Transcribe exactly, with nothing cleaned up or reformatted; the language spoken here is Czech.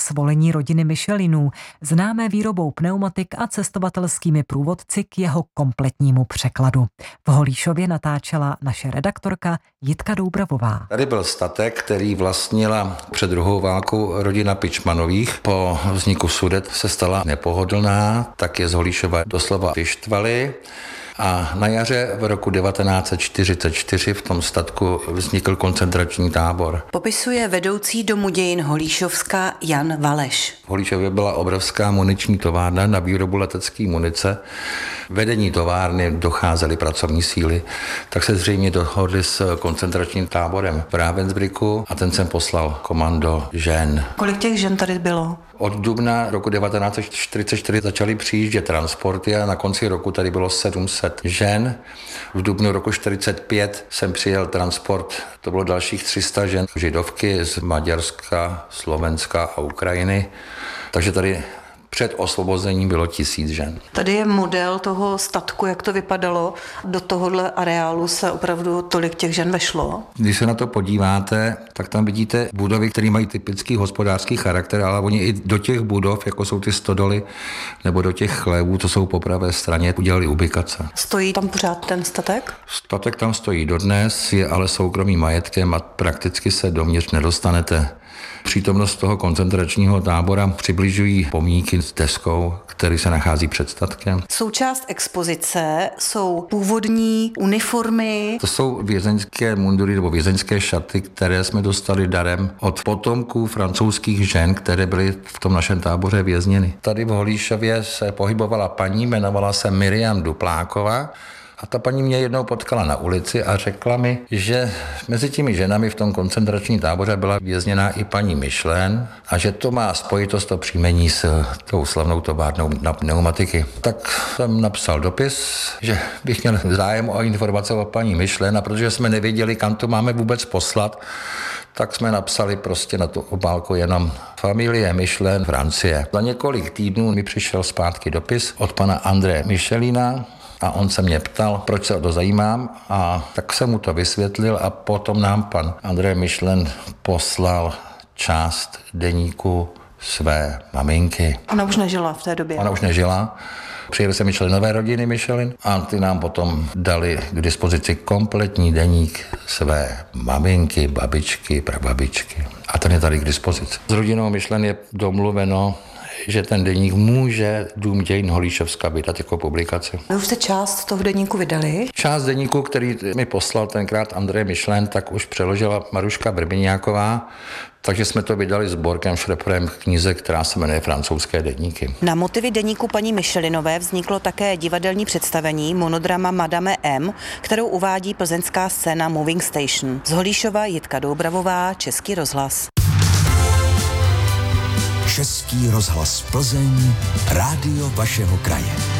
svolení rodiny Michelinů, známé výrobou pneumatik a cestovatelskými průvodci k jeho kompletnímu překladu. V Holíšově natáčela naše redaktorka Jitka Doubravová. Tady byl statek, který vlastnila před druhou válkou rodina Pičmanových. Po vzniku Sudet se stala nepohodlná, tak je z Holíšova doslova vyštvali. A na jaře v roku devatenáct set čtyřicet čtyři v tom statku vznikl koncentrační tábor. Popisuje vedoucí domu dějin Holíšovska Jan Valeš. V Holíšově byla obrovská muniční továrna na výrobu letecké munice. Vedení továrny docházely pracovní síly, tak se zřejmě dohodli s koncentračním táborem v Ravensbrücku a ten sem poslal komando žen. Kolik těch žen tady bylo? Od dubna roku devatenáct set čtyřicet čtyři začaly přijíždět transporty a na konci roku tady bylo sedm set žen. V dubnu roku čtyřicet pět jsem přijel transport, to bylo dalších tři sta žen, židovky z Maďarska, Slovenska a Ukrajiny. Takže tady před osvobozením bylo tisíc žen. Tady je model toho statku, jak to vypadalo. Do tohohle areálu se opravdu tolik těch žen vešlo. Když se na to podíváte, tak tam vidíte budovy, které mají typický hospodářský charakter, ale oni i do těch budov, jako jsou ty stodoly, nebo do těch chlévů, to jsou po pravé straně, udělali ubikace. Stojí tam pořád ten statek? Statek tam stojí dodnes, je ale soukromým majetkem a prakticky se dovnitř nedostanete. Přítomnost toho koncentračního tábora přibližují pomníky s deskou, který se nachází před statkem. Součást expozice jsou původní uniformy. To jsou vězeňské mundury nebo vězeňské šaty, které jsme dostali darem od potomků francouzských žen, které byly v tom našem táboře vězněny. Tady v Holíšově se pohybovala paní, jmenovala se Miriam Dupláková. A ta paní mě jednou potkala na ulici a řekla mi, že mezi těmi ženami v tom koncentračním táboře byla vězněná i paní Michelin a že to má spojitost to příjmení s tou slavnou továrnou na pneumatiky. Tak jsem napsal dopis, že bych měl zájem o informace o paní Michelin a protože jsme nevěděli, kam to máme vůbec poslat, tak jsme napsali prostě na tu obálku jenom familie Michelin, Francie. Za několik týdnů mi přišel zpátky dopis od pana André Michelina, a on se mě ptal, proč se o to zajímám, a tak jsem mu to vysvětlil a potom nám pan André Michelin poslal část deníku své maminky. Ona už nežila v té době. Ona už nežila. Přijeli se Michelinové rodiny Michelin a ty nám potom dali k dispozici kompletní deník své maminky, babičky, prababičky. A ten je tady k dispozici. S rodinou Michelin je domluveno, že ten deník může Dům dějin Holíšovska vydat jako publikaci. Vy už jste část toho deníku vydali? Část deníku, který mi poslal tenkrát André Michelin, tak už přeložila Maruška Vrbiňáková, takže jsme to vydali s Borkem Šreperem v knize, která se jmenuje Francouzské deníky. Na motivy deníku paní Michelinové vzniklo také divadelní představení monodrama Madame M, kterou uvádí plzeňská scéna Moving Station. Z Holíšova Jitka Doubravová, Český rozhlas. Český rozhlas Plzeň, rádio vašeho kraje.